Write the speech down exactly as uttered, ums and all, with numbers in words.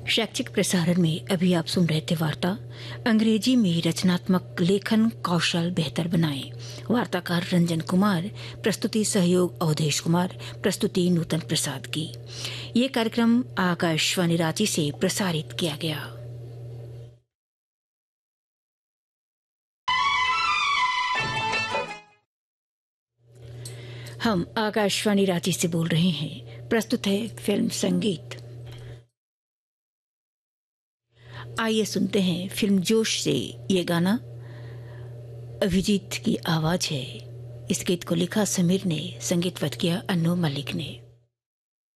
शैक्षिक प्रसारण में अभी आप सुन रहे थे वार्ता अंग्रेजी में रचनात्मक लेखन कौशल बेहतर बनाएं। वार्ताकार रंजन कुमार, प्रस्तुति सहयोग अवधेश कुमार, प्रस्तुति नूतन प्रसाद की। ये कार्यक्रम आकाशवाणी रांची से प्रसारित किया गया। हम आकाशवाणी रांची से बोल रहे हैं। प्रस्तुत है फिल्म संगीत। आइए सुनते हैं फिल्म जोश से ये गाना। अभिजीत की आवाज है। इस गीत को लिखा समीर ने, संगीतबद्ध किया अन्नू मलिक ने।